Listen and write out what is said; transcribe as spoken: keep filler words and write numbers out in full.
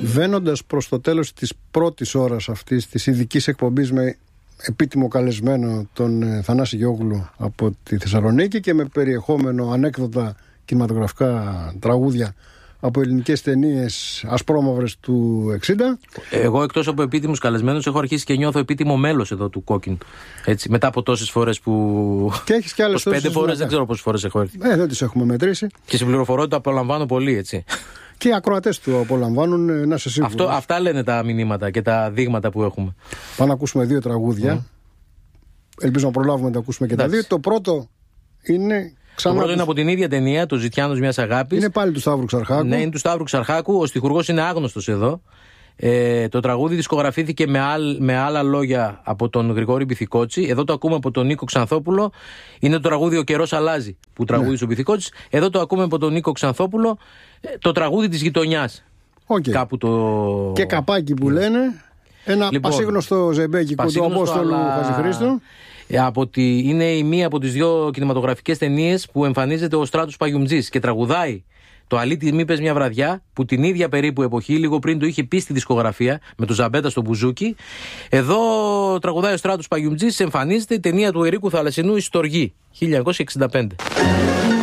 Βαίνοντας προς το τέλος της πρώτης ώρας αυτής της ειδικής εκπομπής με επίτιμο καλεσμένο τον ε, Θανάση Γιώγλου από τη Θεσσαλονίκη και με περιεχόμενο ανέκδοτα κινηματογραφικά τραγούδια από ελληνικές ταινίες ασπρόμαυρες του εξήντα. Εγώ, εκτός από επίτιμους καλεσμένους, έχω αρχίσει και νιώθω επίτιμο μέλος εδώ του Κόκκιν. Έτσι, μετά από τόσες φορές που. Και έχεις και άλλες πέντε φορές, δεν ξέρω πόσες φορές έχω έρθει. Ε, δεν τις έχουμε μετρήσει. Και συμπληροφορώ ότι το απολαμβάνω πολύ, έτσι. Και οι ακροατές του απολαμβάνουν, να σε σίγουρος. Αυτό, αυτά λένε τα μηνύματα και τα δείγματα που έχουμε. Πάμε να ακούσουμε δύο τραγούδια. Mm. Ελπίζω να προλάβουμε να τα ακούσουμε και Εντάξει. τα δύο. Το πρώτο είναι. Το πρώτο είναι από την ίδια ταινία, το Ζητιάνος μιας αγάπης. Είναι πάλι του Σταύρου Ξαρχάκου. Ναι, είναι του Σταύρου Ξαρχάκου. Ο στιχουργός είναι άγνωστος εδώ. Ε, το τραγούδι δισκογραφήθηκε με, άλλ, με άλλα λόγια από τον Γρηγόρη Μπιθικότσι. Εδώ το ακούμε από τον Νίκο Ξανθόπουλο. Είναι το τραγούδι «Ο καιρός αλλάζει» που τραγούδισε ναι. ο Μπιθικότσης. Εδώ το ακούμε από τον Νίκο Ξανθόπουλο. Το τραγούδι της γειτονιάς. Okay. Κάπου το. Και καπάκι που λένε. Ένα λοιπόν, πασίγνωστο ζεμπέκικο του Απόστολου αλλά... Χατζηχρήστου. Από τη... Είναι η μία από τις δύο κινηματογραφικές ταινίες που εμφανίζεται ο Στράτος Παγιουμτζής και τραγουδάει το «Αλήτη μη πες μια βραδιά» που την ίδια περίπου εποχή, λίγο πριν το είχε πει στη δισκογραφία με το Ζαμπέτα στο μπουζούκι. Εδώ τραγουδάει ο Στράτος Παγιουμτζής, εμφανίζεται η ταινία του Ερίκου Θαλασσινού «Η Στοργή» χίλια εννιακόσια εξήντα πέντε.